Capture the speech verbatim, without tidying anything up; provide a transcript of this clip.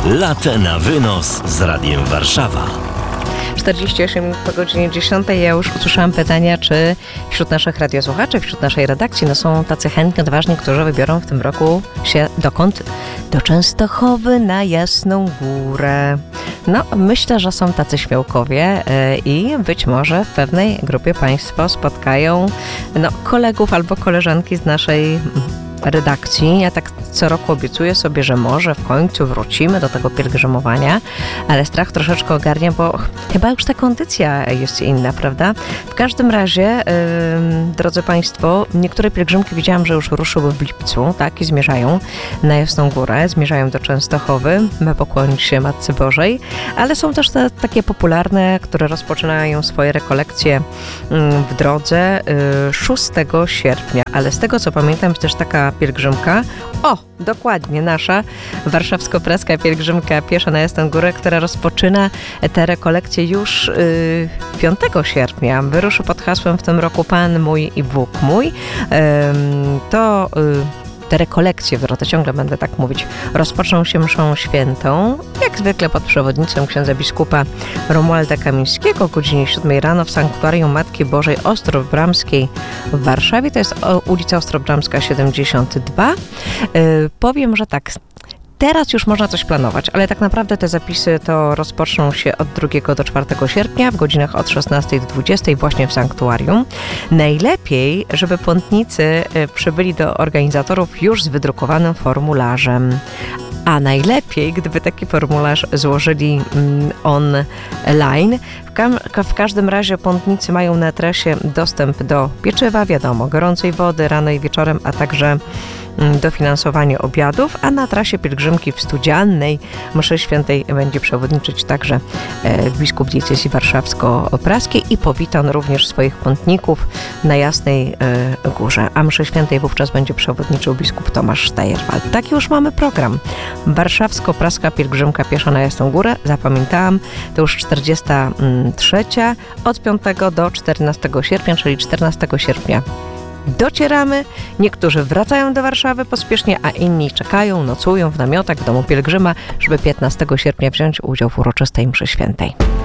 Latę na wynos z Radiem Warszawa. czterdzieści osiem minut po godzinie dziesiątej. Ja już usłyszałam pytania, czy wśród naszych radiosłuchaczy, wśród naszej redakcji no są tacy chętni, odważni, którzy wybiorą w tym roku się dokąd? Do Częstochowy na Jasną Górę. No, myślę, że są tacy śmiałkowie yy, i być może w pewnej grupie Państwo spotkają no, kolegów albo koleżanki z naszej redakcji. Ja tak co roku obiecuję sobie, że może w końcu wrócimy do tego pielgrzymowania, ale strach troszeczkę ogarnia, bo chyba już ta kondycja jest inna, prawda? W każdym razie, yy, drodzy Państwo, niektóre pielgrzymki widziałam, że już ruszyły w lipcu, tak, i zmierzają na Jasną Górę, zmierzają do Częstochowy, by pokłonić się Matce Bożej, ale są też te takie popularne, które rozpoczynają swoje rekolekcje yy, w drodze yy, szóstego sierpnia, ale z tego co pamiętam jest też taka pielgrzymka, o, dokładnie nasza warszawsko-praska pielgrzymka piesza na Jasną Górę, która rozpoczyna te rekolekcje już yy, piątego sierpnia. Wyruszy pod hasłem w tym roku Pan mój i Bóg mój. Yy, to yy, te rekolekcje, w drodze ciągle będę tak mówić, rozpoczną się mszą świętą, jak zwykle pod przewodnictwem księdza biskupa Romualda Kamińskiego o godzinie siódmej rano w Sanktuarium Matki Bożej Ostrów Bramskiej w Warszawie. To jest ulica Ostrobramska siedemdziesiąt dwa. Yy, powiem, że tak, teraz już można coś planować, ale tak naprawdę te zapisy to rozpoczną się od drugiego do czwartego sierpnia w godzinach od szesnastej do dwudziestej właśnie w sanktuarium. Najlepiej, żeby pątnicy przybyli do organizatorów już z wydrukowanym formularzem. A najlepiej, gdyby taki formularz złożyli online. W, kam- w każdym razie pątnicy mają na trasie dostęp do pieczywa, wiadomo, gorącej wody rano i wieczorem, a także dofinansowanie obiadów, a na trasie pielgrzymki w Studziannej mszy świętej będzie przewodniczyć także e, biskup diecezji warszawsko-praskiej i powita on również swoich pątników na Jasnej e, Górze, a mszy świętej wówczas będzie przewodniczył biskup Tomasz Stejerwald. Taki już mamy program. Warszawsko-praska pielgrzymka piesza na Jasną Górę, zapamiętałam, to już czterdziesta trzecia od piątego do czternastego sierpnia, czyli czternastego sierpnia docieramy, niektórzy wracają do Warszawy pospiesznie, a inni czekają, nocują w namiotach w domu pielgrzyma, żeby piętnastego sierpnia wziąć udział w uroczystej mszy świętej.